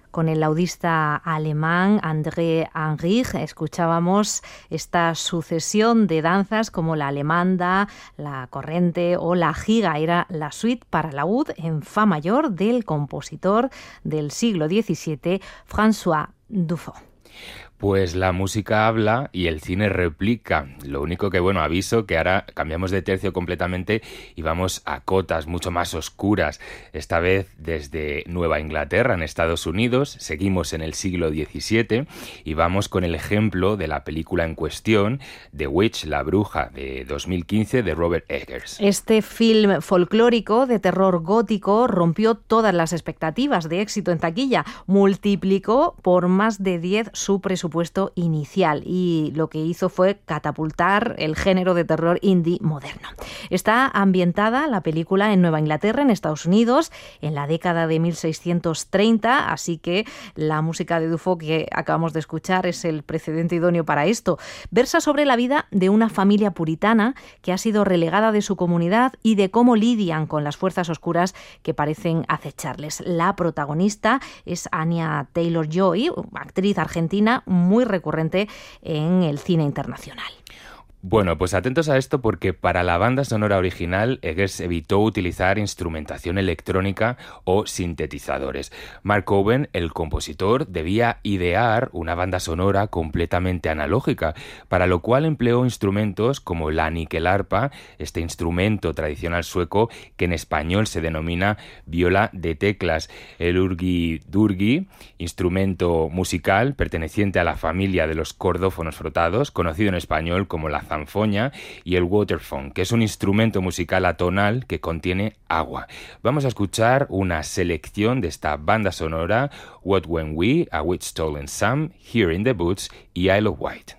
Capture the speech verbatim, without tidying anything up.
con el laudista alemán André Henrich. Escuchábamos esta sucesión de danzas como la alemanda, la corrente o la giga. Era la suite para laúd en fa mayor del compositor del siglo diecisiete, François Dufaux. Pues la música habla y el cine replica. Lo único que, bueno, aviso que ahora cambiamos de tercio completamente y vamos a cotas mucho más oscuras. Esta vez desde Nueva Inglaterra, en Estados Unidos. Seguimos en el siglo diecisiete y vamos con el ejemplo de la película en cuestión, The Witch, la bruja, de dos mil quince, de Robert Eggers. Este film folclórico de terror gótico rompió todas las expectativas de éxito en taquilla. Multiplicó por más de diez su presupuesto puesto inicial y lo que hizo fue catapultar el género de terror indie moderno. Está ambientada la película en Nueva Inglaterra, en Estados Unidos, en la década de mil seiscientos treinta, así que la música de Dufaux que acabamos de escuchar es el precedente idóneo para esto. Versa sobre la vida de una familia puritana que ha sido relegada de su comunidad y de cómo lidian con las fuerzas oscuras que parecen acecharles. La protagonista es Anya Taylor-Joy, actriz argentina muy recurrente en el cine internacional. Bueno, pues atentos a esto porque para la banda sonora original Eggers evitó utilizar instrumentación electrónica o sintetizadores. Mark Owen, el compositor, debía idear una banda sonora completamente analógica, para lo cual empleó instrumentos como la níquelarpa, este instrumento tradicional sueco que en español se denomina viola de teclas, el urgi-durgi, instrumento musical perteneciente a la familia de los cordófonos frotados, conocido en español como la zanfoña, y el waterphone, que es un instrumento musical atonal que contiene agua. Vamos a escuchar una selección de esta banda sonora, What When We, A Witch Stolen Some, Here in the Woods y Isle of Wight.